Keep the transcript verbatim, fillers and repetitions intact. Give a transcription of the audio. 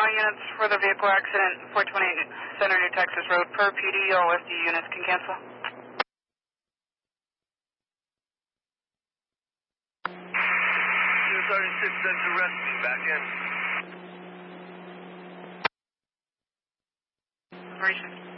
units for the vehicle accident, four twenty Center New Texas Road. Per P D, all F D units can cancel. Sergeant six sent to rescue. Back in. Operation.